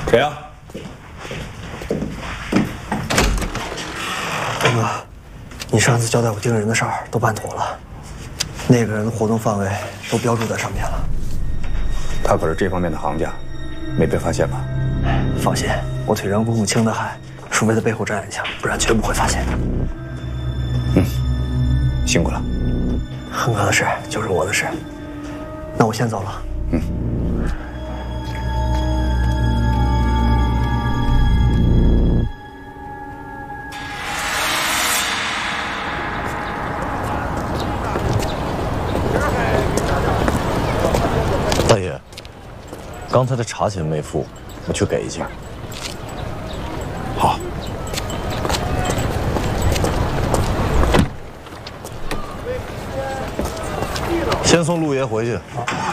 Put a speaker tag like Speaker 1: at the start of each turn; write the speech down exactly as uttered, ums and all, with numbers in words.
Speaker 1: 谁呀？
Speaker 2: 大哥，你上次交代我盯人的事儿都办妥了，那个人的活动范围都标注在上面了。
Speaker 1: 他可是这方面的行家，没被发现吧？
Speaker 2: 放心，我腿上功夫轻的很，除非在背后站一枪，不然绝不会发现。
Speaker 1: 嗯，辛苦了。
Speaker 2: 恒哥的事就是我的事，那我先走了。
Speaker 1: 嗯。
Speaker 3: 大爷，刚才的茶钱没付，我去给一下。
Speaker 1: 好。
Speaker 3: 先送陆爷回去。